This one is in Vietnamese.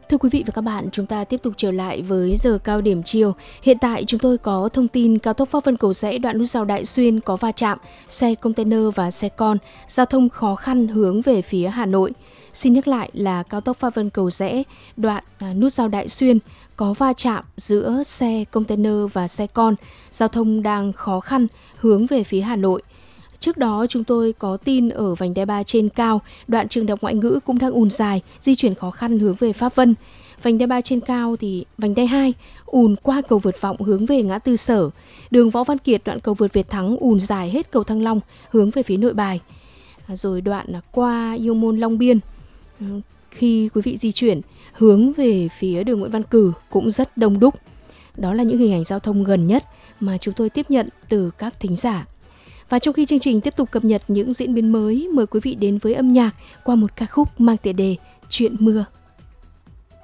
Thưa quý vị và các bạn, chúng ta tiếp tục trở lại với giờ cao điểm chiều. Hiện tại chúng tôi có thông tin cao tốc Pháp Vân Cầu Giẽ đoạn nút giao Đại Xuyên có va chạm xe container và xe con, giao thông khó khăn hướng về phía Hà Nội. Xin nhắc lại là cao tốc Pháp Vân Cầu Giẽ đoạn nút giao Đại Xuyên có va chạm giữa xe container và xe con, giao thông đang khó khăn hướng về phía Hà Nội. Trước đó chúng tôi có tin ở vành đai 3 trên cao, đoạn trường Đại học Ngoại ngữ cũng đang ùn dài, di chuyển khó khăn hướng về Pháp Vân. Vành đai 3 trên cao thì vành đai 2 ùn qua cầu vượt Vọng hướng về ngã tư Sở. Đường Võ Văn Kiệt đoạn cầu vượt Việt Thắng ùn dài hết cầu Thăng Long hướng về phía Nội Bài. Rồi đoạn qua Yêu Môn Long Biên. Khi quý vị di chuyển hướng về phía đường Nguyễn Văn Cử cũng rất đông đúc. Đó là những hình ảnh giao thông gần nhất mà chúng tôi tiếp nhận từ các thính giả. Và trong khi chương trình tiếp tục cập nhật những diễn biến mới, mời quý vị đến với âm nhạc qua một ca khúc mang tựa đề Chuyện Mưa.